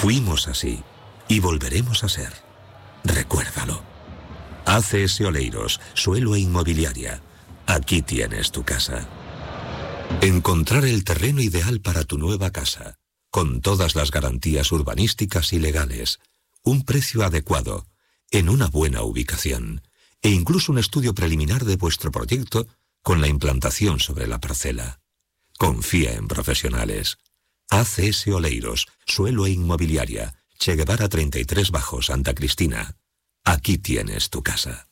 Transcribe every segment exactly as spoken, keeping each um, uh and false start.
Fuimos así y volveremos a ser. Recuérdalo. A C S Oleiros, suelo e inmobiliaria. Aquí tienes tu casa. Encontrar el terreno ideal para tu nueva casa, con todas las garantías urbanísticas y legales, un precio adecuado, en una buena ubicación, e incluso un estudio preliminar de vuestro proyecto con la implantación sobre la parcela. Confía en profesionales. A C S Oleiros, suelo e inmobiliaria, Che Guevara treinta y tres Bajo, Santa Cristina. Aquí tienes tu casa.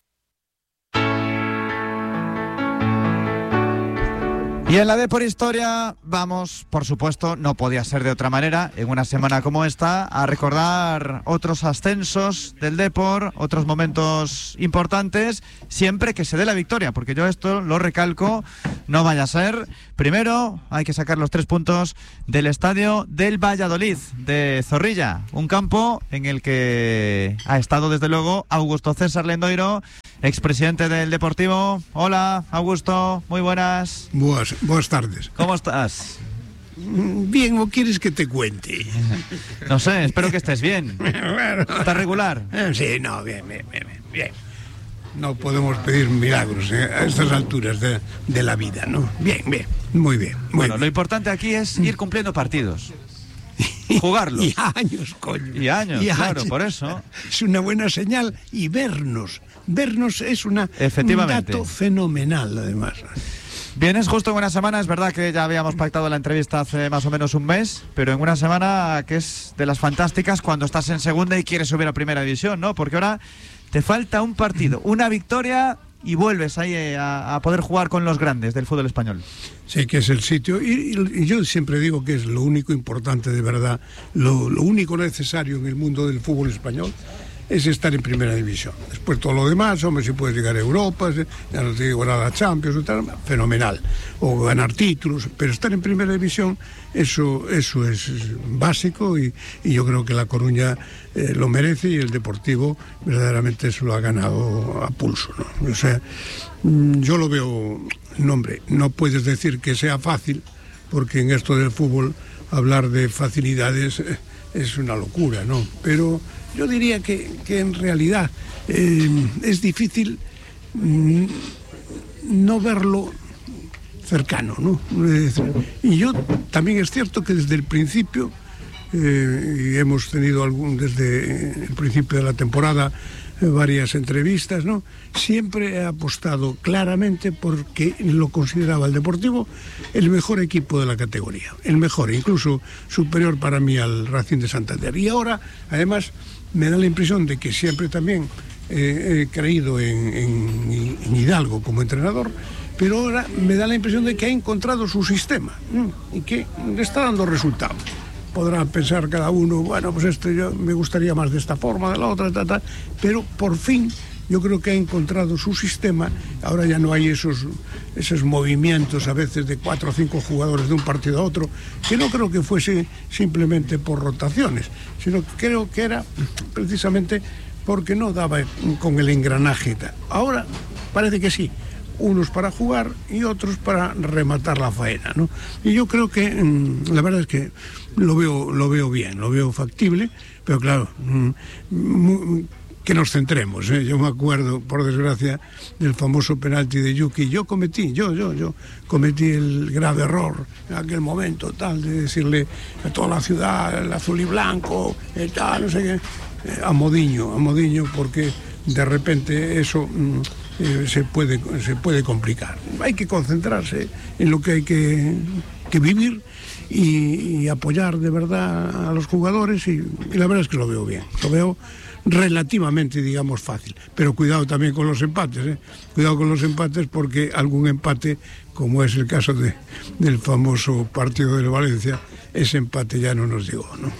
Y en la de Por Historia vamos, por supuesto, no podía ser de otra manera, en una semana como esta, a recordar otros ascensos del Depor, otros momentos importantes, siempre que se dé la victoria, porque yo esto lo recalco, no vaya a ser. Primero hay que sacar los tres puntos del estadio del Valladolid, de Zorrilla, un campo en el que ha estado desde luego Augusto César Lendoiro, expresidente del Deportivo. Hola, Augusto, muy buenas. Buenas, buenas tardes. ¿Cómo estás? Bien, ¿o quieres que te cuente? No sé, espero que estés bien. Bueno, ¿Estás regular? Sí, no, bien, bien, bien, bien. No podemos pedir milagros ¿eh? a estas alturas de, de la vida, ¿no? Bien, bien, muy bien. Muy bueno, bien. lo importante aquí es ir cumpliendo partidos. Jugarlos. Y años, coño. Y años, y claro, años. por eso. Es una buena señal. Y vernos. Vernos es una, Efectivamente. un dato fenomenal, además. Vienes justo en una semana, es verdad que ya habíamos pactado la entrevista hace más o menos un mes, pero en una semana que es de las fantásticas cuando estás en segunda y quieres subir a primera división, ¿no? Porque ahora te falta un partido, una victoria y vuelves ahí a, a poder jugar con los grandes del fútbol español. Sí, que es el sitio, y, y yo siempre digo que es lo único importante de verdad, lo, lo único necesario en el mundo del fútbol español es estar en primera división. Después todo lo demás, hombre, si puedes llegar a Europa, ya no te digo nada, Champions, tal, fenomenal, o ganar títulos, pero estar en primera división, eso, eso es básico, y, y yo creo que La Coruña eh, lo merece, y el Deportivo verdaderamente eso lo ha ganado a pulso, ¿no? O sea, yo lo veo, no, hombre, no puedes decir que sea fácil, porque en esto del fútbol hablar de facilidades eh, es una locura, ¿no? Pero yo diría que, que en realidad eh, es difícil mm, no verlo cercano, ¿no? Y yo también es cierto que desde el principio, eh, y hemos tenido algún, desde el principio de la temporada, eh, varias entrevistas, ¿no? Siempre he apostado claramente porque lo consideraba el Deportivo el mejor equipo de la categoría, el mejor, incluso superior para mí al Racing de Santander. Y ahora, además, me da la impresión de que siempre también eh, he creído en, en, en Hidalgo como entrenador, pero ahora me da la impresión de que ha encontrado su sistema, ¿no? Y que le está dando resultados. Podrá pensar cada uno, bueno, pues esto yo me gustaría más de esta forma, de la otra, ta, ta, pero por fin yo creo que ha encontrado su sistema. Ahora ya no hay esos, esos movimientos a veces de cuatro o cinco jugadores de un partido a otro, que no creo que fuese simplemente por rotaciones, sino que creo que era precisamente porque no daba con el engranaje y tal. Ahora parece que sí, unos para jugar y otros para rematar la faena, ¿no? Y yo creo que mmm, la verdad es que lo veo, lo veo bien, lo veo factible, pero claro, mmm, mmm, que nos centremos, ¿eh? Yo me acuerdo, por desgracia, del famoso penalti de Yuki. Yo cometí, yo, yo, yo cometí el grave error en aquel momento, tal, de decirle a toda la ciudad, el azul y blanco, eh, tal, no sé qué, eh, a Modiño, a Modiño, porque de repente eso mm, eh, se puede, se puede complicar. Hay que concentrarse en lo que hay que, que vivir y, y apoyar de verdad a los jugadores, y, y la verdad es que lo veo bien, lo veo relativamente, digamos, fácil, pero cuidado también con los empates, ¿eh? Cuidado con los empates, porque algún empate, como es el caso de, del famoso partido del Valencia, ese empate ya no nos llegó, ¿no?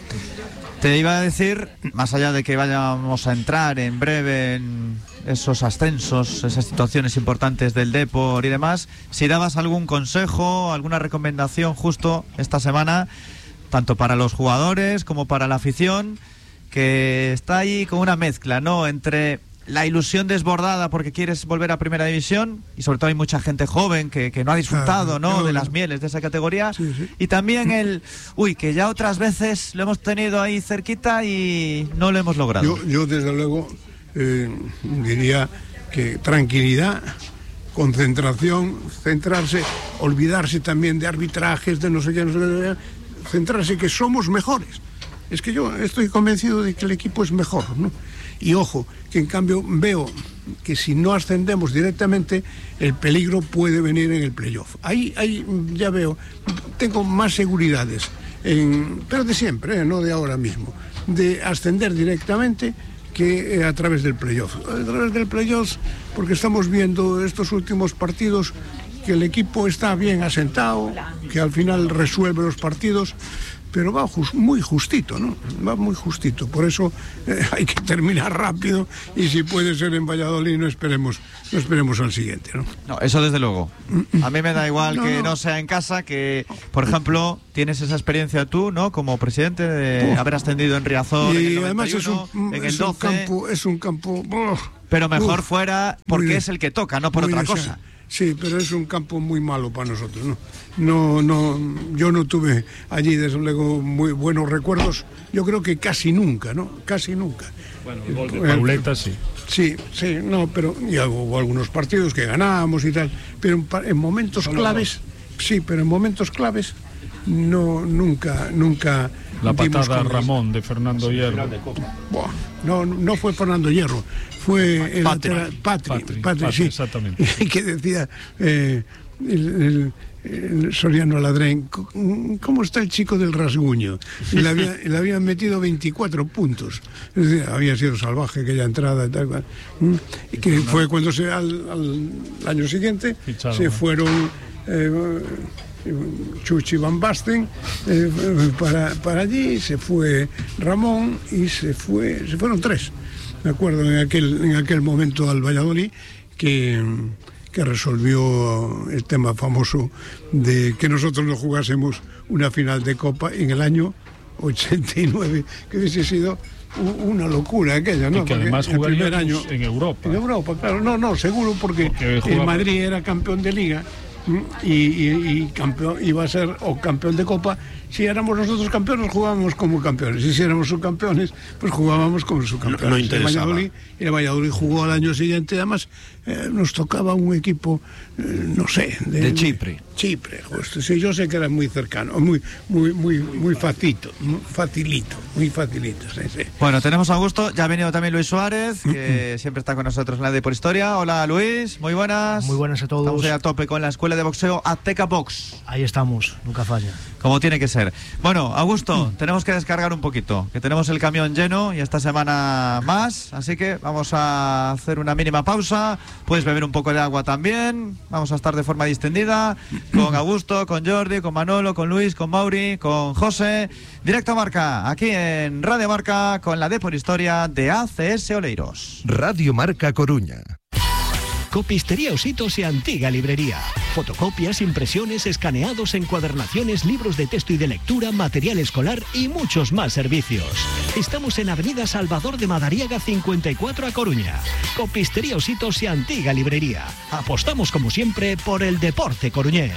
Te iba a decir, más allá de que vayamos a entrar en breve en esos ascensos, esas situaciones importantes del Depor y demás, si dabas algún consejo, alguna recomendación justo esta semana, tanto para los jugadores como para la afición, que está ahí con una mezcla, ¿no?, entre la ilusión desbordada porque quieres volver a Primera División, y sobre todo hay mucha gente joven que, que no ha disfrutado, ¿no?, claro, de las mieles de esa categoría. Sí, sí. Y también el, uy, que ya otras veces lo hemos tenido ahí cerquita y no lo hemos logrado. Yo, yo desde luego, eh, diría que tranquilidad, concentración, centrarse, olvidarse también de arbitrajes, de no sé qué, no sé qué, centrarse que somos mejores. Es que yo estoy convencido de que el equipo es mejor, ¿no? Y ojo, que en cambio veo que si no ascendemos directamente, el peligro puede venir en el playoff. Ahí, ahí ya veo, tengo más seguridades, en, pero de siempre, ¿eh? No de ahora mismo, de ascender directamente que eh, a través del playoff. A través del playoff, porque estamos viendo estos últimos partidos que el equipo está bien asentado, que al final resuelve los partidos, pero va just, muy justito, ¿no? Va muy justito. Por eso eh, hay que terminar rápido, y si puede ser en Valladolid, no esperemos, no esperemos al siguiente, ¿no? No, eso desde luego. A mí me da igual no, que no. no sea en casa, que, por ejemplo, tienes esa experiencia tú, ¿no?, como presidente de oh. haber ascendido en Riazor, y en el además es un, en es el doce. Un campo, es un campo... Oh, pero mejor uf, fuera porque es el que toca, no por otra desea. cosa. Sí, pero es un campo muy malo para nosotros, ¿no? No, no, yo no tuve allí, desde luego, muy buenos recuerdos. Yo creo que casi nunca, ¿no? Casi nunca. Bueno, el gol de Pauleta sí. Sí, sí, no, pero ya hubo algunos partidos que ganamos y tal, pero en, en momentos claves, sí, pero en momentos claves, no, nunca, nunca. La patada a Ramón de Fernando Hierro. Buah, no, no fue Fernando Hierro, fue el Patri, lateral, Patri, Patri, Patri, Patri, sí, exactamente. que decía eh, el, el, el Soriano Ladrén, ¿cómo está el chico del rasguño? Y le, había, le habían metido veinticuatro puntos, es decir, había sido salvaje aquella entrada y tal cual. Y que fue cuando se al, al año siguiente Fichado, se fueron eh, Chuchi Van Basten eh, para, para allí, se fue Ramón y se fue se fueron tres, me acuerdo, en aquel, en aquel momento al Valladolid, que, que resolvió el tema famoso de que nosotros no jugásemos una final de Copa en el año ochenta y nueve, que hubiese sido una locura aquella, ¿no? Y que además porque el primer jugaríamos año en Europa. En Europa, claro, no, no, seguro, porque, porque el Madrid era campeón de Liga y, y, y campeón, iba a ser o campeón de Copa. Si éramos nosotros campeones, jugábamos como campeones, y si éramos subcampeones, pues jugábamos como subcampeones. No, no interesaba. El Valladolid, el Valladolid jugó al año siguiente, además eh, nos tocaba un equipo, eh, no sé, de, de Chipre. Chipre, justo. Sí, yo sé que era muy cercano, muy, muy, muy, muy facilito, muy facilito, muy facilito. Sí, sí. Bueno, tenemos a Augusto, ya ha venido también Luis Suárez, que siempre está con nosotros en la de por Historia. Hola Luis, muy buenas. Muy buenas a todos. Estamos ahí a tope con la escuela de boxeo Azteca Box. Ahí estamos, nunca falla. Como tiene que ser. Bueno, Augusto, mm. tenemos que descargar un poquito, que tenemos el camión lleno y esta semana más, así que vamos a hacer una mínima pausa. Puedes beber un poco de agua también. Vamos a estar de forma distendida con Augusto, con Jordi, con Manolo, con Luis, con Mauri, con José. Directo a Marca, aquí en Radio Marca, con la de por Historia de A C S Oleiros. Radio Marca Coruña. Copistería Ositos y Antiga Librería. Fotocopias, impresiones, escaneados, encuadernaciones, libros de texto y de lectura, material escolar y muchos más servicios. Estamos en Avenida Salvador de Madariaga cincuenta y cuatro a Coruña. Copistería Ositos y Antiga Librería. Apostamos como siempre por el deporte coruñés.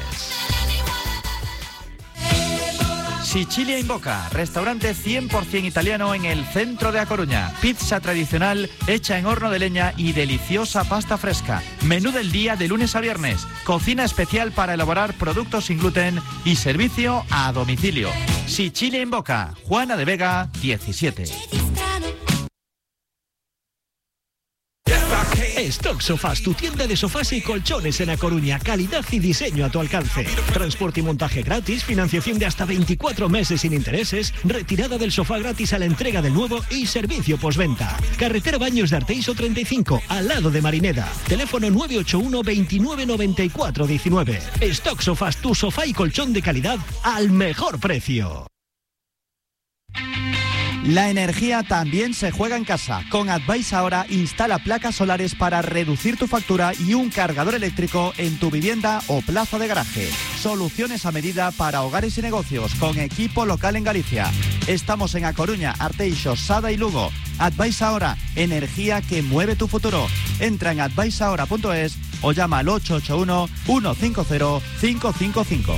Sicilia in Boca, restaurante cien por ciento italiano en el centro de A Coruña. Pizza tradicional hecha en horno de leña y deliciosa pasta fresca. Menú del día de lunes a viernes. Cocina especial para elaborar productos sin gluten y servicio a domicilio. Sicilia in Boca, Juana de Vega, diecisiete. Stock Sofás, tu tienda de sofás y colchones en A Coruña. Calidad y diseño a tu alcance. Transporte y montaje gratis, financiación de hasta veinticuatro meses sin intereses, retirada del sofá gratis a la entrega del nuevo y servicio postventa. Carretera Baños de Arteiso treinta y cinco, al lado de Marineda. Teléfono nueve ocho uno, veintinueve noventa y cuatro diecinueve. Stock Sofás, tu sofá y colchón de calidad al mejor precio. La energía también se juega en casa. Con Advice Ahora instala placas solares para reducir tu factura y un cargador eléctrico en tu vivienda o plaza de garaje. Soluciones a medida para hogares y negocios con equipo local en Galicia. Estamos en A Coruña, Arteixo, Sada y Lugo. Advice Ahora, energía que mueve tu futuro. Entra en advice ahora punto es o llama al ocho ocho uno, uno cinco cero, cinco cinco cinco.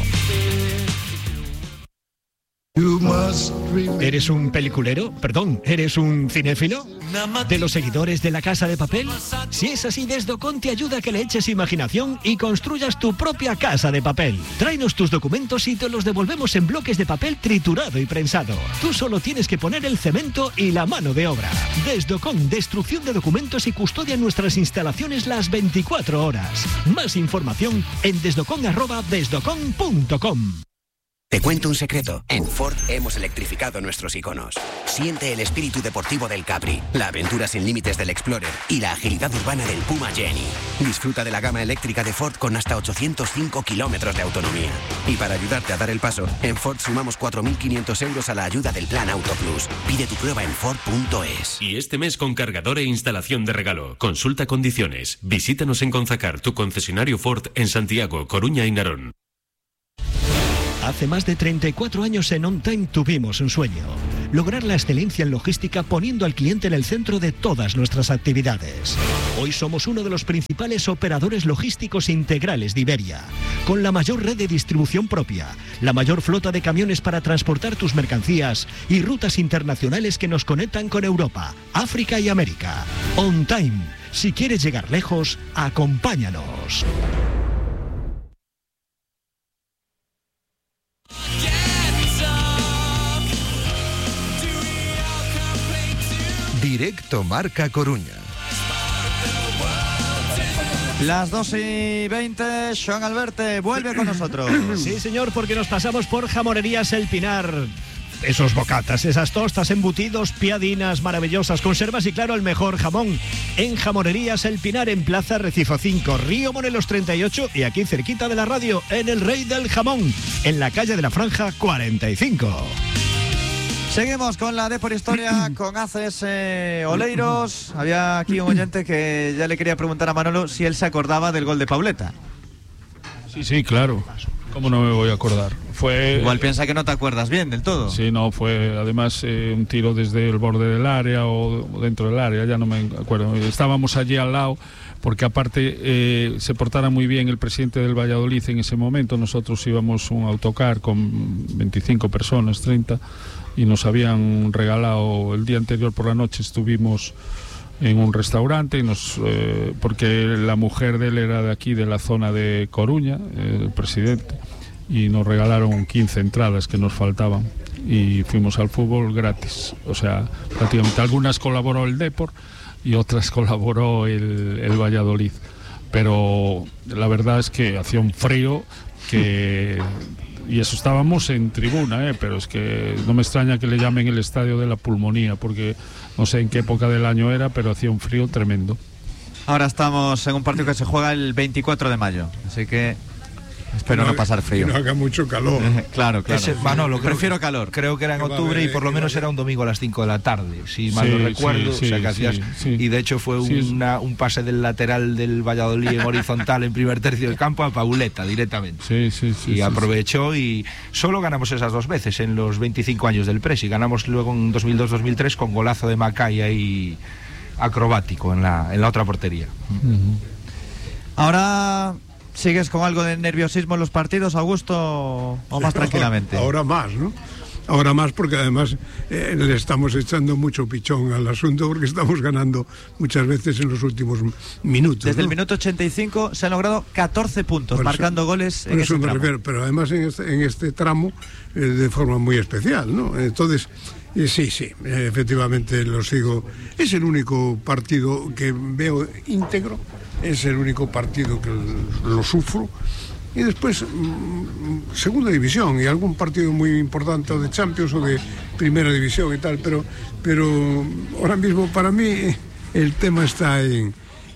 ¿Eres un peliculero? Perdón, ¿eres un cinéfilo? ¿De los seguidores de La Casa de Papel? Si es así, Desdocon te ayuda a que le eches imaginación y construyas tu propia casa de papel. Tráenos tus documentos y te los devolvemos en bloques de papel triturado y prensado. Tú solo tienes que poner el cemento y la mano de obra. Desdocon, destrucción de documentos y custodia en nuestras instalaciones las veinticuatro horas. Más información en desdocon arroba desdocon punto com. Te cuento un secreto. En Ford hemos electrificado nuestros iconos. Siente el espíritu deportivo del Capri, la aventura sin límites del Explorer y la agilidad urbana del Puma Jenny. Disfruta de la gama eléctrica de Ford con hasta ochocientos cinco kilómetros de autonomía. Y para ayudarte a dar el paso, en Ford sumamos cuatro mil quinientos euros a la ayuda del Plan Auto Plus. Pide tu prueba en Ford punto es. Y este mes con cargador e instalación de regalo. Consulta condiciones. Visítanos en Conzacar, tu concesionario Ford en Santiago, Coruña y Narón. Hace más de treinta y cuatro años en On Time tuvimos un sueño: lograr la excelencia en logística poniendo al cliente en el centro de todas nuestras actividades. Hoy somos uno de los principales operadores logísticos integrales de Iberia, con la mayor red de distribución propia, la mayor flota de camiones para transportar tus mercancías y rutas internacionales que nos conectan con Europa, África y América. On Time. Si quieres llegar lejos, acompáñanos. Directo Marca Coruña. Las dos y veinte, Joan Alberte vuelve con nosotros. Sí, señor, porque nos pasamos por Jamonerías El Pinar. Esos bocatas, esas tostas, embutidos, piadinas maravillosas, conservas y claro, el mejor jamón. En Jamonerías El Pinar, en Plaza Recife cinco, Río Morelos treinta y ocho y aquí cerquita de la radio, en el Rey del Jamón, en la calle de la Franja cuarenta y cinco. Seguimos con la Depor Historia con A C S Oleiros. Había aquí un oyente que ya le quería preguntar a Manolo si él se acordaba del gol de Pauleta. Sí, sí, claro. ¿Cómo no me voy a acordar? Fue... Igual piensa que no te acuerdas bien del todo. Sí, no, fue además eh, un tiro desde el borde del área o dentro del área, ya no me acuerdo. Estábamos allí al lado, porque aparte eh, se portara muy bien el presidente del Valladolid en ese momento. Nosotros íbamos un autocar con veinticinco personas, treinta, y nos habían regalado el día anterior por la noche, estuvimos en un restaurante y nos eh, porque la mujer de él era de aquí, de la zona de Coruña, eh, el presidente, y nos regalaron quince entradas que nos faltaban y fuimos al fútbol gratis. O sea, prácticamente algunas colaboró el Depor y otras colaboró el, el Valladolid, pero la verdad es que hacía un frío que... Y eso, estábamos en tribuna, ¿eh? Pero es que no me extraña que le llamen el estadio de la pulmonía, porque no sé en qué época del año era, pero hacía un frío tremendo. Ahora estamos en un partido que se juega el veinticuatro de mayo, así que espero no, no pasar frío. Que no haga mucho calor. Claro, claro. Ese, Manolo, prefiero creo, calor. Creo que era en octubre y por lo menos era un domingo a las cinco de la tarde, si mal sí, no recuerdo. Sí, o sea, que hacías, sí, sí. Y de hecho fue sí, una, un pase del lateral del Valladolid en horizontal en primer tercio del campo a Pauleta directamente. Sí, sí, sí. Y sí, aprovechó sí. Y solo ganamos esas dos veces en los veinticinco años del Presi. Ganamos luego en dos mil dos dos mil tres con golazo de Macaya y acrobático en la, en la otra portería. Uh-huh. Ahora... ¿Sigues con algo de nerviosismo en los partidos, Augusto, o más tranquilamente? Ahora más, ¿no? Ahora más porque además eh, le estamos echando mucho pichón al asunto porque estamos ganando muchas veces en los últimos minutos. Desde ¿no? el minuto ochenta y cinco se han logrado catorce puntos, por marcando eso, goles en ese tramo. Refiero, pero además en este, en este tramo eh, de forma muy especial, ¿no? Entonces... Eh, sí, sí, eh, efectivamente lo sigo. Es el único partido que veo íntegro, es el único partido que lo sufro. Y después, mmm, segunda división y algún partido muy importante o de Champions o de primera división y tal, pero, pero ahora mismo para mí el tema está en,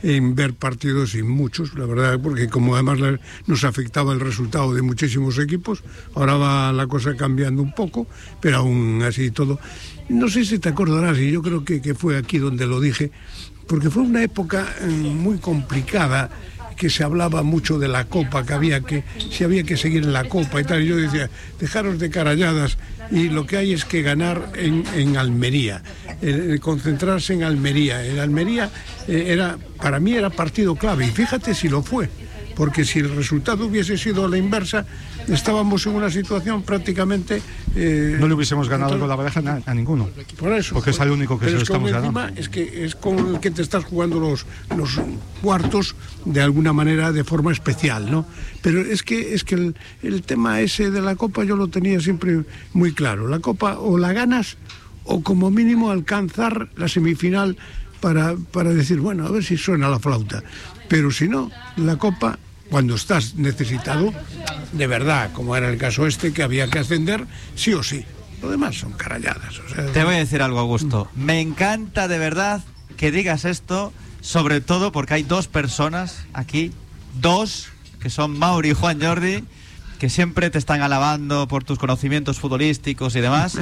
en ver partidos y muchos, la verdad, porque como además la, nos afectaba el resultado de muchísimos equipos, ahora va la cosa cambiando un poco, pero aún así todo. No sé si te acordarás, y yo creo que, que fue aquí donde lo dije, porque fue una época eh, muy complicada, que se hablaba mucho de la Copa, que había que, si había que seguir en la Copa y tal, y yo decía, dejaros de caralladas, y lo que hay es que ganar en, en Almería, eh, concentrarse en Almería. En Almería eh, era, para mí era partido clave, y fíjate si lo fue, porque si el resultado hubiese sido a la inversa, estábamos en una situación prácticamente... Eh, no le hubiésemos ganado con la baraja a, a ninguno. Por eso. Porque es el único que se lo estamos ganando. Es que es con el que te estás jugando los, los cuartos de alguna manera, de forma especial, ¿no? Pero es que, es que el, el tema ese de la Copa yo lo tenía siempre muy claro. La Copa o la ganas o como mínimo alcanzar la semifinal para, para decir, bueno, a ver si suena la flauta. Pero si no, la Copa, cuando estás necesitado, de verdad, como era el caso este, que había que ascender, sí o sí. Lo demás son caralladas. O sea, te voy a decir algo, Augusto. Me encanta de verdad que digas esto, sobre todo porque hay dos personas aquí, dos, que son Mauri y Juan Jordi, que siempre te están alabando por tus conocimientos futbolísticos y demás.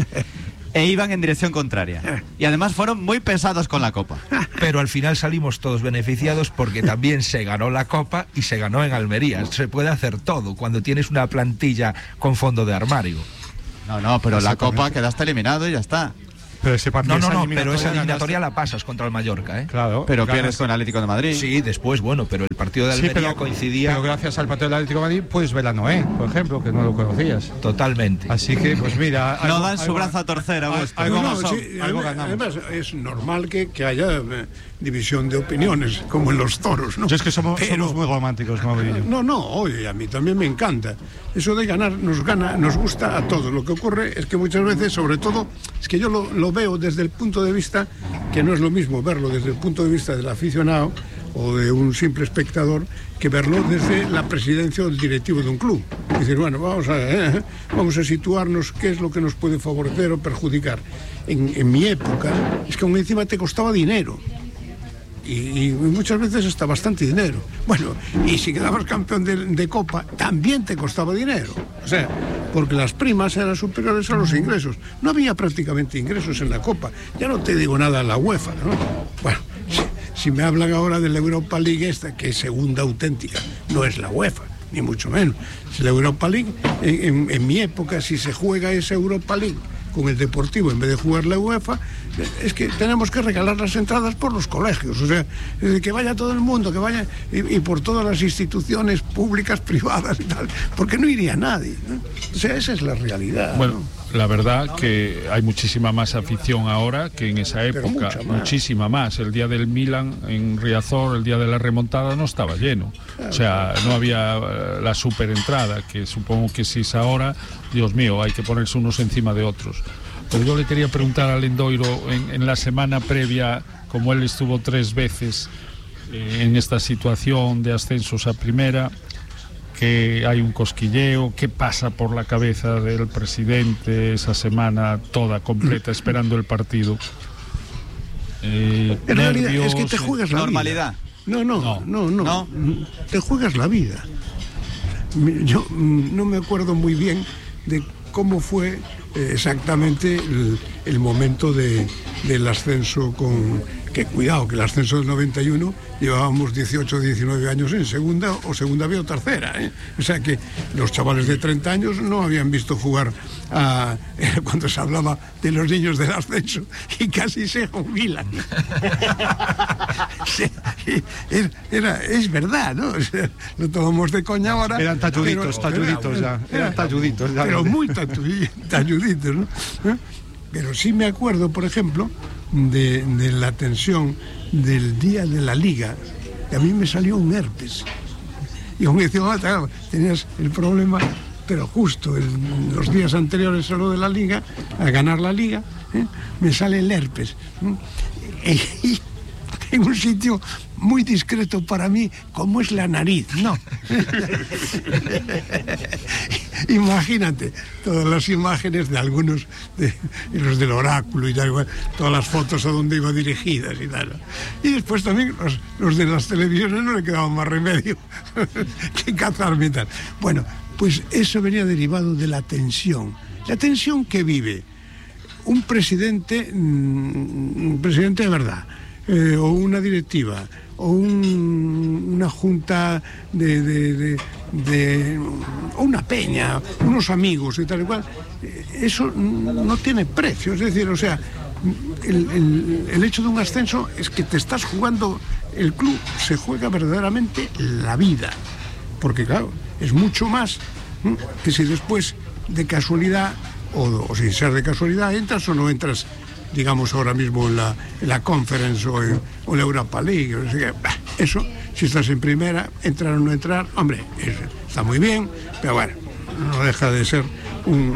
E iban en dirección contraria. Y además fueron muy pesados con la Copa. Pero al final salimos todos beneficiados porque también se ganó la Copa y se ganó en Almería. Se puede hacer todo cuando tienes una plantilla con fondo de armario. No, no, pero la Copa quedaste eliminado y ya está. Pero ese partido, no, no, no, esa pero esa eliminatoria la pasas contra el Mallorca, ¿eh? Claro. Pero pierdes con el Atlético de Madrid. Sí, después, bueno, pero el partido de Almería sí, pero, coincidía... Pero gracias al partido del Atlético de Madrid puedes ver a Noé, por ejemplo, que no lo conocías. Totalmente. Así que, pues mira... No algo, dan su algo, brazo a torcer, Augusto. Algo, no, no, sí, algo además, es normal que, que haya eh, división de opiniones, como en los toros, ¿no? Yo es que somos, pero, somos muy románticos, como digo. No, no, oye, a mí también me encanta. Eso de ganar nos gana, nos gusta a todos. Lo que ocurre es que muchas veces, sobre todo, es que yo lo, lo veo desde el punto de vista, que no es lo mismo verlo desde el punto de vista del aficionado o de un simple espectador, que verlo desde la presidencia o el directivo de un club. Es decir, bueno, vamos a, eh, vamos a situarnos qué es lo que nos puede favorecer o perjudicar. En, en mi época, es que aún encima te costaba dinero. Y, y muchas veces hasta bastante dinero. Bueno, y si quedabas campeón de, de Copa, también te costaba dinero. O sea, porque las primas eran superiores a los ingresos. No había prácticamente ingresos en la Copa. Ya no te digo nada en la UEFA, ¿no? Bueno, si, si me hablan ahora de la Europa League esta, que es segunda auténtica, no es la UEFA, ni mucho menos. Si la Europa League, en, en, en mi época, si se juega esa Europa League con el Deportivo en vez de jugar la UEFA, es que tenemos que regalar las entradas por los colegios, o sea, que vaya todo el mundo, que vaya, y, y por todas las instituciones públicas, privadas y tal, porque no iría nadie, ¿no? O sea, esa es la realidad. Bueno, ¿no? La verdad que hay muchísima más afición ahora que en esa época, más. muchísima más. El día del Milan en Riazor, el día de la remontada, no estaba lleno. Claro, o sea, no había uh, la superentrada, que supongo que si es ahora, Dios mío, hay que ponerse unos encima de otros. Pero yo le quería preguntar a Lendoiro, en, en la semana previa, como él estuvo tres veces eh, en esta situación de ascensos a primera, que hay un cosquilleo, qué pasa por la cabeza del presidente esa semana toda completa esperando el partido. Eh, en nervios, realidad es que te juegas la normalidad. Vida. No, no, no, no, no, no. Te juegas la vida. Yo no me acuerdo muy bien de cómo fue exactamente el, el momento de, del ascenso con... Que cuidado, que el ascenso del noventa y uno llevábamos dieciocho o diecinueve años en segunda o segunda B o tercera, ¿eh? O sea que los chavales de treinta años no habían visto jugar a, cuando se hablaba de los niños del ascenso y casi se jubilan. Sí, era, era, es verdad, ¿no? O sea, lo tomamos de coña ahora. Eran talluditos, pero, talluditos era, ya. Eran talluditos. Ya. Pero muy talluditos, ¿no? ¿Eh? Pero sí me acuerdo, por ejemplo, de, de la tensión del día de la Liga. Y a mí me salió un herpes. Y yo me decía, oh, tenías el problema, pero justo en los días anteriores a lo de la Liga, a ganar la Liga, ¿eh? me sale el herpes. ¿eh? Y, en un sitio muy discreto para mí, como es la nariz, ¿no? Imagínate, todas las imágenes de algunos, de, los del oráculo y tal, todas las fotos a donde iba dirigidas y tal. Y después también los, los de las televisiones no le quedaba más remedio que cazarme y tal. Bueno, pues eso venía derivado de la tensión, la tensión que vive un presidente, un presidente de verdad, eh, o una directiva, o un, una junta de, de, de, de o una peña, unos amigos y tal y cual. Eso no tiene precio, es decir, o sea, el, el, el hecho de un ascenso es que te estás jugando, el club se juega verdaderamente la vida, porque claro, es mucho más ¿eh? que si después de casualidad o, o sin ser de casualidad entras o no entras, digamos ahora mismo en la, en la Conference o en, o en la Europa League. O sea, eso, si estás en primera, entrar o no entrar, hombre, es, está muy bien, pero bueno, no deja de ser un,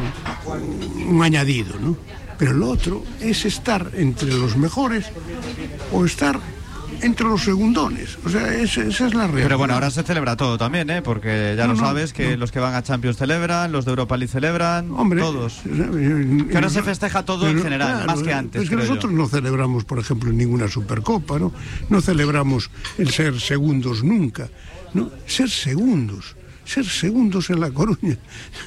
un añadido, ¿no? Pero lo otro es estar entre los mejores o estar entre los segundones, o sea, esa, esa es la realidad. Pero bueno, ahora se celebra todo también, ¿eh? Porque ya no, lo no, sabes que no. Los que van a Champions celebran, los de Europa League celebran, hombre, todos. Que ahora se festeja todo pero, en general, claro, más que antes. Es que nosotros yo. no celebramos, por ejemplo, ninguna Supercopa, ¿no? No celebramos el ser segundos nunca, ¿no? Ser segundos, ser segundos en La Coruña.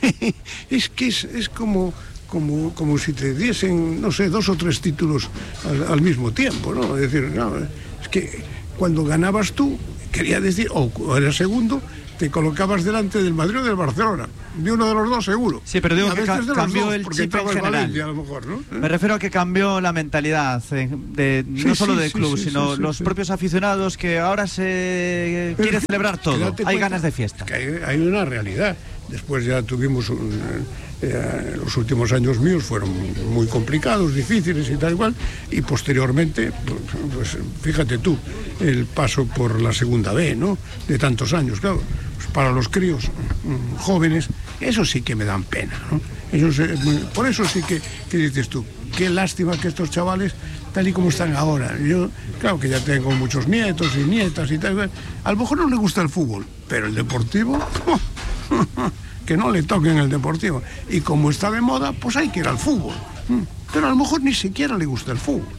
Es que es, es como... Como, como si te diesen, no sé, dos o tres títulos al, al mismo tiempo, ¿no? Es decir, no, es que cuando ganabas tú, quería decir, o eras segundo, te colocabas delante del Madrid o del Barcelona, de uno de los dos seguro. Sí, pero digo que ca cambió dos, el chip en general. Valencia, a lo mejor, ¿no? Me refiero a que cambió la mentalidad eh, de, sí, no solo sí, del club, sí, sí, sino sí, sí, los sí. propios aficionados, que ahora se pero quiere celebrar todo, hay ganas de fiesta. Que hay, hay una realidad. Después ya tuvimos un, eh, los últimos años míos fueron muy complicados, difíciles y tal cual, y posteriormente, pues fíjate tú, el paso por la segunda B, ¿no? De tantos años, claro, pues para los críos mmm, jóvenes, eso sí que me dan pena, ¿no? Ellos, eh, por eso sí que, que dices tú, qué lástima que estos chavales, tal y como están ahora, yo, claro que ya tengo muchos nietos y nietas y tal, a lo mejor no le gusta el fútbol, pero el deportivo... ¡oh! que no le toquen el deportivo, y como está de moda, pues hay que ir al fútbol, pero a lo mejor ni siquiera le gusta el fútbol.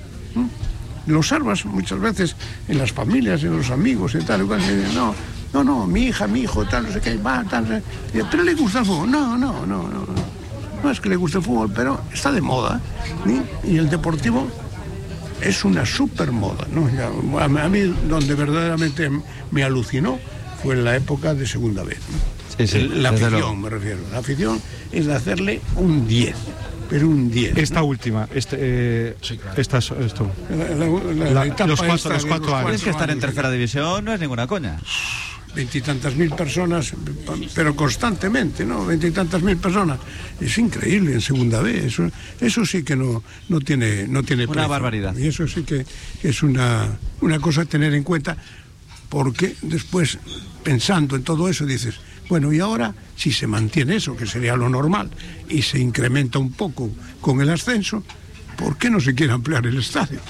Lo observas muchas veces en las familias, en los amigos y tal, igual, no, no, no, mi hija, mi hijo, tal, no sé qué, va, tal, pero le gusta el fútbol. No, no, no, no, no es que le guste el fútbol, pero está de moda, ¿sí? Y el deportivo es una super moda, ¿no? Ya, a mí donde verdaderamente me alucinó fue en la época de segunda vez, ¿no? Sí, sí, la afición, me refiero. La afición es de hacerle un diez, pero un diez. Esta ¿no? última, este, eh, sí, claro. esta, esto. La, la, la, la etapa los cuatro, esta los cuatro años. Tienes que estar en tercera claro. división, no es ninguna coña. Veintitantas mil personas, pero constantemente, ¿no? Veintitantas mil personas. Es increíble en segunda B. Eso, eso sí que no, no tiene, no tiene una precio. barbaridad. Y eso sí que es una, una cosa a tener en cuenta, porque después, pensando en todo eso, dices, bueno, y ahora, si se mantiene eso, que sería lo normal, y se incrementa un poco con el ascenso, ¿por qué no se quiere ampliar el estadio?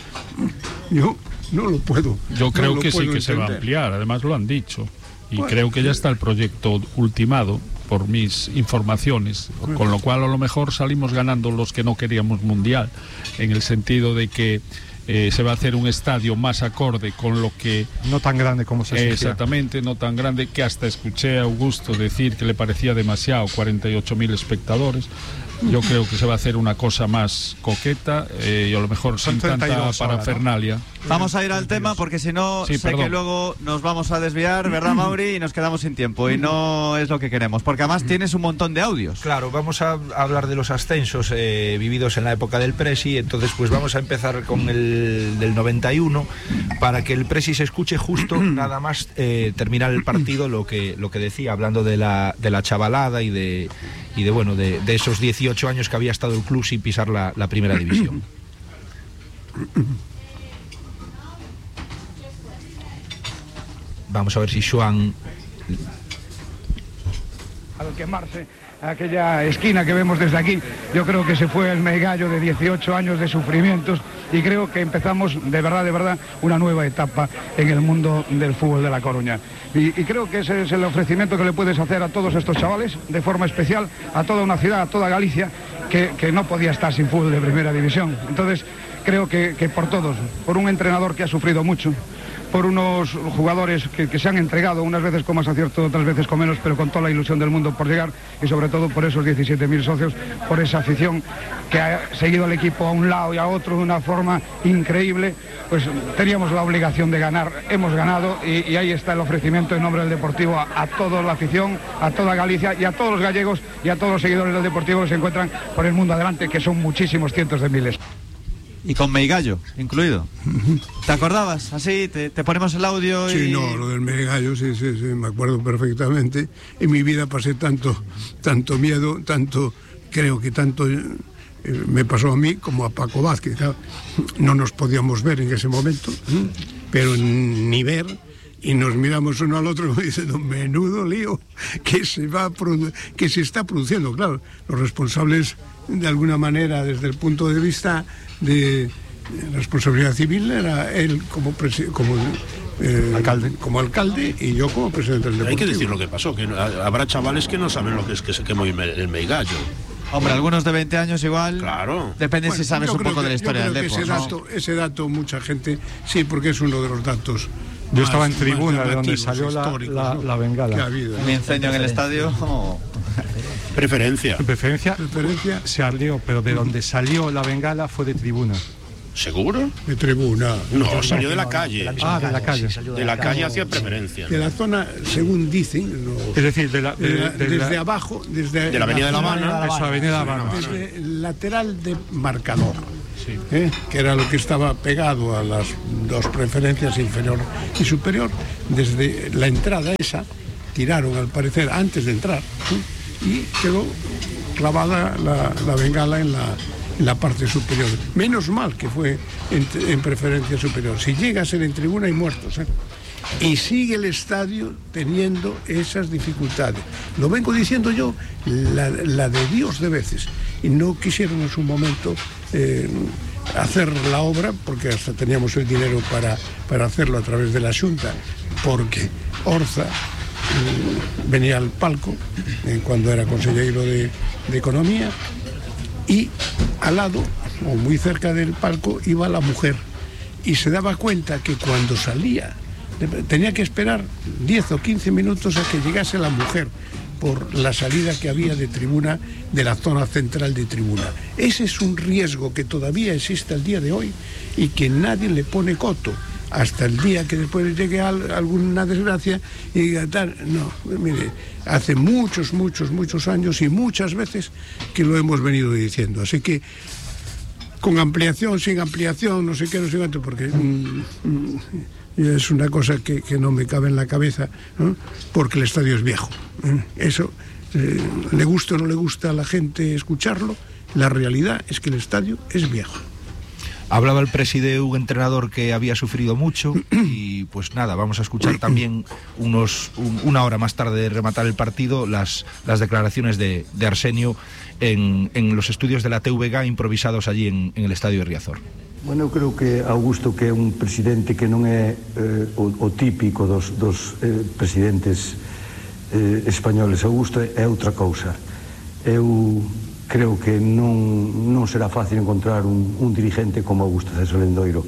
Yo no lo puedo. Yo creo no que sí que entender. se va a ampliar, además lo han dicho. Y bueno, creo que ya está el proyecto ultimado, por mis informaciones, bueno. Con lo cual a lo mejor salimos ganando los que no queríamos mundial, en el sentido de que Eh, se va a hacer un estadio más acorde con lo que... No tan grande como se exigía. Exactamente, no tan grande, que hasta escuché a Augusto decir que le parecía demasiado, cuarenta y ocho mil espectadores. Yo creo que se va a hacer una cosa más coqueta eh, y a lo mejor sin tanta parafernalia. ¿No? Vamos a ir al tema porque si no sí, sé perdón. que luego nos vamos a desviar, ¿verdad, Mauri? Y nos quedamos sin tiempo y no es lo que queremos, porque además tienes un montón de audios. Claro, vamos a hablar de los ascensos eh, vividos en la época del Presi, entonces pues vamos a empezar con el del noventa y uno para que el Presi se escuche justo nada más eh, terminar el partido, lo que, lo que decía, hablando de la, de la chavalada y de, y de, bueno, de, de esos dieciocho años que había estado el club sin pisar la, la primera división. Vamos a ver si Joan... A lo quemarse aquella esquina que vemos desde aquí, yo creo que se fue el Meigallo de dieciocho años de sufrimientos y creo que empezamos de verdad, de verdad, una nueva etapa en el mundo del fútbol de La Coruña. Y, y creo que ese es el ofrecimiento que le puedes hacer a todos estos chavales, de forma especial, a toda una ciudad, a toda Galicia, que, que no podía estar sin fútbol de primera división. Entonces, creo que, que por todos, por un entrenador que ha sufrido mucho, por unos jugadores que, que se han entregado, unas veces con más acierto, otras veces con menos, pero con toda la ilusión del mundo por llegar, y sobre todo por esos diecisiete mil socios, por esa afición que ha seguido al equipo a un lado y a otro de una forma increíble. Pues teníamos la obligación de ganar, hemos ganado, y, y ahí está el ofrecimiento en nombre del Deportivo a, a toda la afición, a toda Galicia y a todos los gallegos y a todos los seguidores del Deportivo que se encuentran por el mundo adelante, que son muchísimos cientos de miles. Y con Meigallo incluido. ¿Te acordabas? Así, te, te ponemos el audio y... Sí, no, lo del Meigallo, sí, sí, sí, me acuerdo perfectamente. En mi vida pasé tanto, tanto miedo, tanto, creo que tanto eh, me pasó a mí como a Paco Vázquez. Claro, no nos podíamos ver en ese momento, ¿eh? Pero ni ver, y nos miramos uno al otro y diciendo, menudo lío que se, va a que se está produciendo. Claro, los responsables, de alguna manera, desde el punto de vista de responsabilidad civil, era él como como, eh, alcalde. como alcalde y yo como presidente del Deportivo. Hay que decir lo que pasó, que habrá chavales que no saben lo que es que se quemó el Meigallo. Hombre, algunos de veinte años igual. Claro. Depende bueno, si sabes un poco que, de la historia del Deportivo. Ese, ¿no? dato, ese dato, mucha gente, sí, porque es uno de los datos. Yo estaba en tribuna de donde salió la, la, la bengala. Que ha habido, ¿no? Mi incendio en el estadio. Oh. Preferencia. Preferencia. Preferencia. Se ardió, pero de donde salió la bengala fue de tribuna. ¿Seguro? De tribuna. No, salió de la calle. De la ah, de la calle. Sí, de, de la calle hacia Preferencia. De la zona, según dicen. Los, es decir, de la, de, de la, de desde la, abajo, desde. De la Avenida de La Habana. Eso, Avenida de La Habana. Desde el lateral de marcador. Sí. ¿Eh? Que era lo que estaba pegado a las dos preferencias, inferior y superior. Desde la entrada esa, tiraron al parecer antes de entrar, ¿eh? Y quedó clavada la, la bengala en la, en la parte superior. Menos mal que fue en, en preferencia superior. Si llega a ser en tribuna hay muertos, ¿eh? Y sigue el estadio teniendo esas dificultades. Lo vengo diciendo yo, la, la de Dios de veces. Y no quisieron en su momento eh, hacer la obra, porque hasta teníamos el dinero para, para hacerlo a través de la Xunta, porque Orza eh, venía al palco eh, cuando era consejero de, de Economía, y al lado, o muy cerca del palco, iba la mujer, y se daba cuenta que cuando salía tenía que esperar diez o quince minutos a que llegase la mujer por la salida que había de tribuna, de la zona central de tribuna. Ese es un riesgo que todavía existe al día de hoy y que nadie le pone coto hasta el día que después llegue a alguna desgracia y diga tal. No, mire, hace muchos, muchos, muchos años y muchas veces que lo hemos venido diciendo. Así que con ampliación, sin ampliación, no sé qué, no sé cuánto, porque mm, mm, es una cosa que, que no me cabe en la cabeza, ¿no? Porque el estadio es viejo. ¿eh? Eso, eh, le gusta o no le gusta a la gente escucharlo, la realidad es que el estadio es viejo. Hablaba el presidente, un entrenador que había sufrido mucho, y pues nada, vamos a escuchar también unos un, una hora más tarde de rematar el partido las, las declaraciones de, de Arsenio en, en los estudios de la T V G improvisados allí en, en el estadio de Riazor. Bueno, eu creo que Augusto, que é un presidente que non é eh, o, o típico dos, dos eh, presidentes eh, españoles. Augusto é outra cousa. Eu creo que non, non será fácil encontrar un, un dirigente como Augusto César Lendoiro.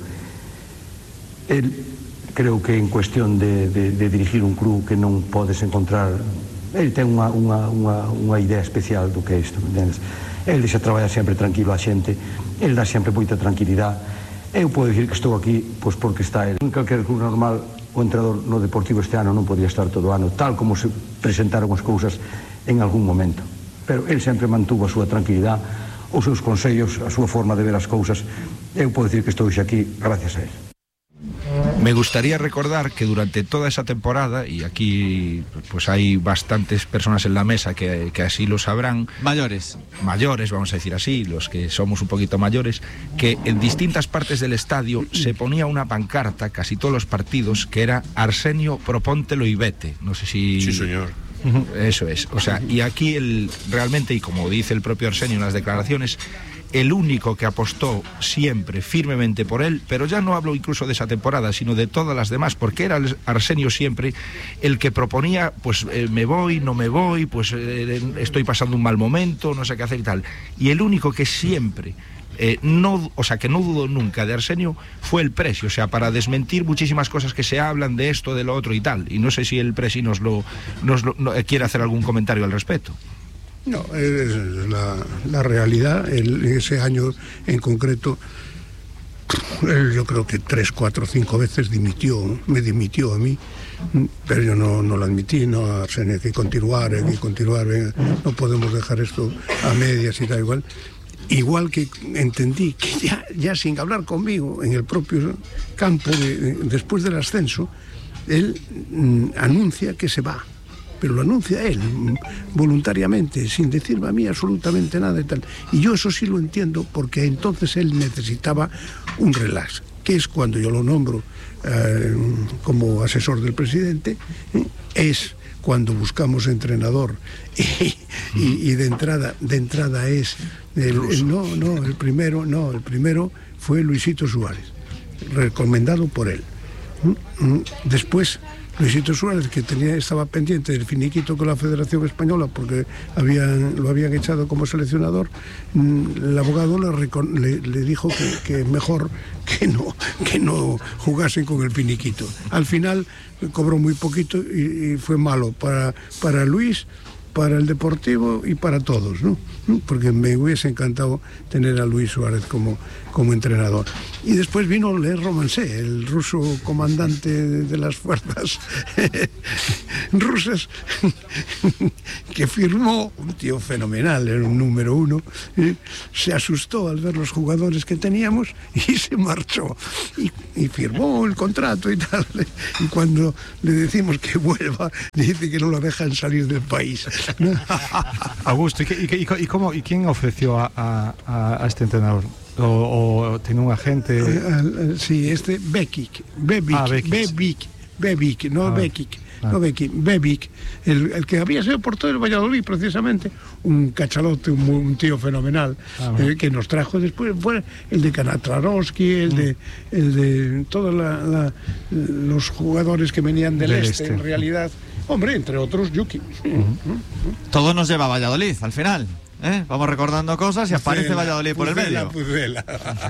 El, creo que en cuestión de, de, de dirigir un club que non podes encontrar, el ten unha, unha, unha, unha idea especial do que é isto, entendes? El deixa traballar sempre tranquilo a xente, el dá sempre moita tranquilidade. Eu podo dicir que estou aquí pois porque está el. En calquer club normal, o entrenador no Deportivo este ano non podía estar todo o ano, tal como se presentaron as cousas en algún momento. Pero el sempre mantuvo a súa tranquilidade, os seus consellos, a súa forma de ver as cousas. Eu podo dicir que estou aquí gracias a él. Me gustaría recordar que durante toda esa temporada, y aquí pues hay bastantes personas en la mesa que, que así lo sabrán, mayores mayores, vamos a decir así, los que somos un poquito mayores, que en distintas partes del estadio se ponía una pancarta casi todos los partidos que era Arsenio, propóntelo y vete. No sé si... Sí, señor. Eso es. O sea, y aquí el, realmente, y como dice el propio Arsenio en las declaraciones, el único que apostó siempre firmemente por él, pero ya no hablo incluso de esa temporada, sino de todas las demás, porque era Arsenio siempre el que proponía, pues eh, me voy, no me voy, pues eh, estoy pasando un mal momento, no sé qué hacer y tal. Y el único que siempre Eh, no, o sea, que no dudo nunca de Arsenio fue el Presi, o sea, para desmentir muchísimas cosas que se hablan de esto, de lo otro y tal. Y no sé si el Presi nos lo, nos lo no, quiere hacer algún comentario al respecto. No, es la, la realidad. El, ese año en concreto, él yo creo que tres, cuatro, cinco veces dimitió, me dimitió a mí, pero yo no, no lo admití. No, Arsenio, hay que continuar, hay que continuar, venga, no podemos dejar esto a medias y tal, igual. Igual que entendí que ya, ya sin hablar conmigo en el propio campo, de, de, después del ascenso, él mm, anuncia que se va, pero lo anuncia él, mm, voluntariamente, sin decirme a mí absolutamente nada y tal. Y yo eso sí lo entiendo, porque entonces él necesitaba un relax, que es cuando yo lo nombro eh, como asesor del presidente, eh, es cuando buscamos entrenador y, y, y de entrada de entrada es el, el, no no el primero no el primero fue Luisito Suárez, recomendado por él. Después Luisito Suárez, que tenía, estaba pendiente del finiquito con la Federación Española porque habían, lo habían echado como seleccionador, el abogado le, le, le dijo que, que mejor que no, que no jugasen con el finiquito. Al final cobró muy poquito y, y fue malo para, para Luis, para el Deportivo y para todos, ¿no? Porque me hubiese encantado tener a Luis Suárez como, como entrenador. Y después vino Le Romancé, el ruso comandante de las fuerzas rusas, que firmó, un tío fenomenal, era un número uno, ¿eh? Se asustó al ver los jugadores que teníamos y se marchó. Y, y firmó el contrato y tal. Y cuando le decimos que vuelva, dice que no lo dejan salir del país. ¿No? Augusto, ¿y, qué, y, qué, y, cómo, ¿y quién ofreció a, a, a este entrenador? ¿O, o tiene un agente? Uh, uh, sí, este Bekic, Bebic, ah, Bebic, Bebic, no ah, Bekic, ah. no Bekic, Bebic, el, el que había sido portero del Valladolid precisamente, un cachalote, un, un tío fenomenal, ah, bueno. eh, que nos trajo después, fue el de Kanatrarovsky, el, mm. de, el de todos la, la, los jugadores que venían del, del este, este, en realidad, hombre, entre otros, Yuki. Uh-huh. Todo nos lleva a Valladolid, al final. ¿Eh? Vamos recordando cosas y aparece Pucela, Valladolid por Pucela, el medio. Pucela.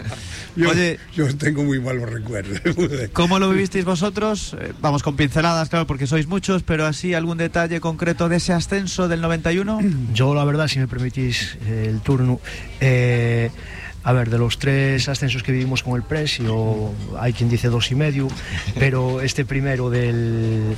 yo, Oye, yo tengo muy malos recuerdos. ¿Cómo lo vivisteis vosotros? Eh, vamos con pinceladas, claro, porque sois muchos, pero así algún detalle concreto de ese ascenso del noventa y uno. Yo, la verdad, si me permitís eh, el turno, eh, a ver, de los tres ascensos que vivimos con el Presi, o hay quien dice dos y medio, pero este primero del,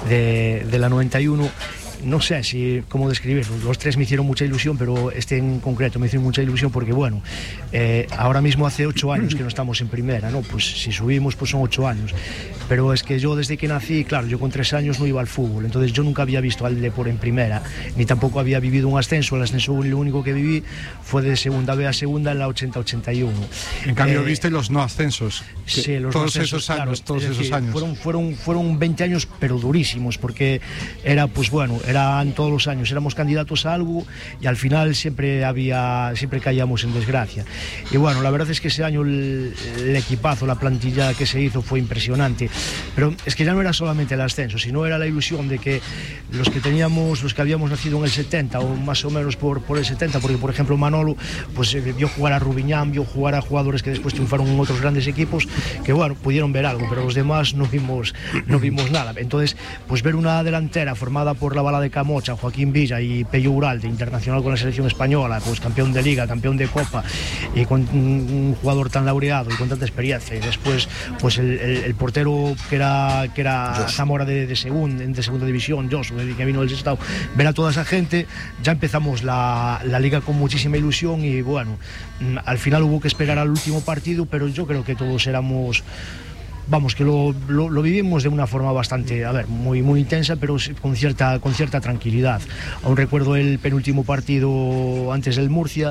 de, de la noventa y uno, no sé si cómo describirlo. Los tres me hicieron mucha ilusión, pero este en concreto me hizo mucha ilusión porque, bueno, eh, ahora mismo hace ocho años que no estamos en primera, ¿no? Pues si subimos, pues son ocho años. Pero es que yo desde que nací, claro, yo con tres años no iba al fútbol, entonces yo nunca había visto al Depor en primera, ni tampoco había vivido un ascenso. El ascenso lo único que viví fue de segunda B a segunda en la ochenta ochenta y uno. En cambio, eh, viste los no ascensos. Sí, los todos no ascensos, esos años, claro, todos decir, esos años. Fueron, fueron, fueron veinte años, pero durísimos, porque era, pues bueno, eran todos los años, éramos candidatos a algo y al final siempre había, siempre caíamos en desgracia. Y bueno, la verdad es que ese año el, el equipazo, la plantilla que se hizo fue impresionante, pero es que ya no era solamente el ascenso, sino era la ilusión de que los que teníamos, los que habíamos nacido en el setenta o más o menos por, por el setenta, porque por ejemplo Manolo pues eh, vio jugar a Rubiñán, vio jugar a jugadores que después triunfaron en otros grandes equipos, que bueno, pudieron ver algo, pero los demás no vimos, no vimos nada. Entonces, pues ver una delantera formada por la Bala de Camocha, Joaquín Villa y Pello Uralde, internacional con la selección española, pues campeón de Liga, campeón de Copa, y con un jugador tan laureado y con tanta experiencia, y después pues el, el, el portero que era, que era Zamora de, de, segunda, de segunda división, Josu, que vino del Estado, ver a toda esa gente, ya empezamos la, la Liga con muchísima ilusión y bueno, al final hubo que esperar al último partido, pero yo creo que todos éramos... Vamos, que lo, lo, lo vivimos de una forma bastante, a ver, muy, muy intensa, pero con cierta, con cierta tranquilidad. Aún recuerdo el penúltimo partido antes del Murcia,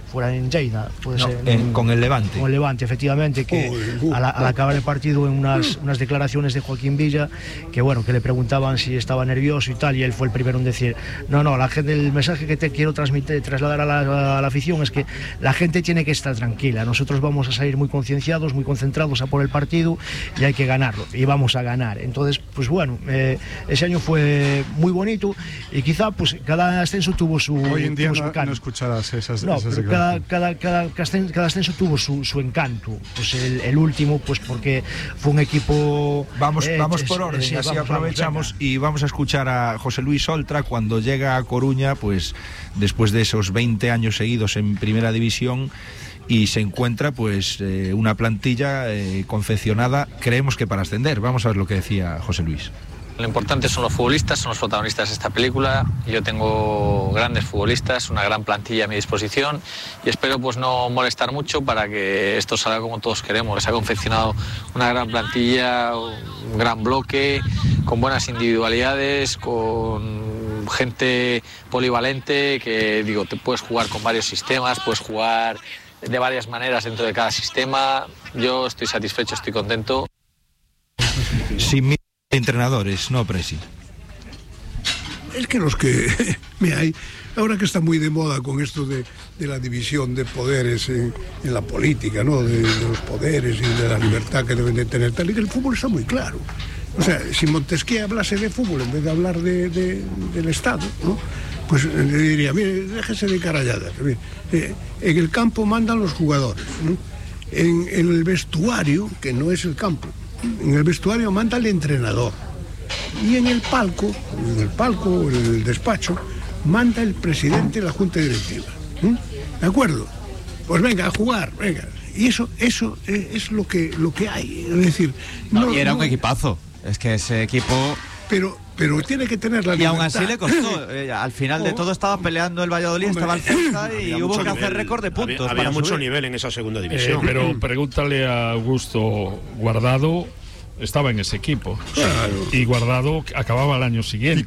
fuera en Lleida, puede no, ser, en, en, con el Levante. Con el Levante, efectivamente, que oh, al, al acabar el partido en unas, unas declaraciones de Joaquín Villa, que bueno, que le preguntaban si estaba nervioso y tal, y él fue el primero en decir, no, no, la gente, el mensaje que te quiero transmitir, trasladar a la, a la afición es que la gente tiene que estar tranquila, nosotros vamos a salir muy concienciados, muy concentrados a por el partido y hay que ganarlo, y vamos a ganar. Entonces, pues bueno, eh, ese año fue muy bonito y quizá pues cada ascenso tuvo su... Hoy en día su no, no escucharás esas, no, esas cada, cada, cada, cada ascenso tuvo su, su encanto, pues el, el último, pues porque fue un equipo... Vamos, eh, vamos es, por orden, sí, así vamos, aprovechamos vamos, y vamos a escuchar a José Luis Oltra cuando llega a Coruña, pues después de esos veinte años seguidos en Primera División, y se encuentra pues eh, una plantilla eh, confeccionada, creemos que para ascender. Vamos a ver lo que decía José Luis. Lo importante son los futbolistas, son los protagonistas de esta película. Yo tengo grandes futbolistas, una gran plantilla a mi disposición y espero pues no molestar mucho para que esto salga como todos queremos. Se ha confeccionado una gran plantilla, un gran bloque, con buenas individualidades, con gente polivalente que, digo, te puedes jugar con varios sistemas, puedes jugar de varias maneras dentro de cada sistema. Yo estoy satisfecho, estoy contento. Sin entrenadores, no, Presi. Es que los que... Mira, hay, ahora que está muy de moda con esto de, de la división de poderes en, en la política, ¿no? De, de los poderes y de la libertad que deben de tener tal, y que el fútbol está muy claro. O sea, si Montesquieu hablase de fútbol en vez de hablar de, de, del Estado, ¿no? Pues le diría, mire, déjese de caralladas. Mire, eh, en el campo mandan los jugadores, ¿no? En, en el vestuario, que no es el campo, en el vestuario manda el entrenador, y en el palco, en el palco, en el despacho, manda el presidente de la junta directiva. ¿Mm? ¿De acuerdo? Pues venga, a jugar, venga. Y eso, eso es lo que, lo que hay. Es decir, no, no, y era no, un equipazo. Es que ese equipo... Pero, pero tiene que tener la y libertad. aún así le costó. Eh, al final de todo estaba peleando el Valladolid, Hombre, estaba al cerca y hubo que nivel, hacer récord de puntos. Había, había mucho subir. nivel en esa segunda división. Eh, pero pregúntale a Augusto Guardado. Estaba en ese equipo, claro. Y Guardado acababa el año siguiente.